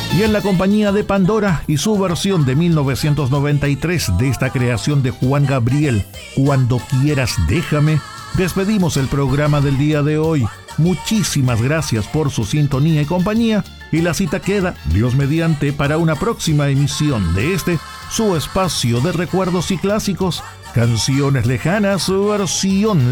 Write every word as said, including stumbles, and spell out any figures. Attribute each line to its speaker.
Speaker 1: Y en la compañía de Pandora y su versión de mil novecientos noventa y tres de esta creación de Juan Gabriel, Cuando quieras déjame, despedimos el programa del día de hoy. Muchísimas gracias por su sintonía y compañía, y la cita queda, Dios mediante, para una próxima emisión de este, su espacio de recuerdos y clásicos, Canciones Lejanas, versión